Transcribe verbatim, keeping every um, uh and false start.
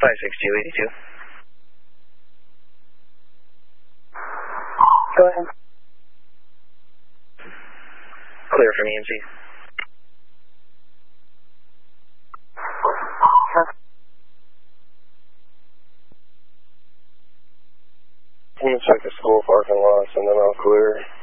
five six two eighty-two. Go ahead. Clear from E M C. I'm going to check the school parking lots and then I'll clear.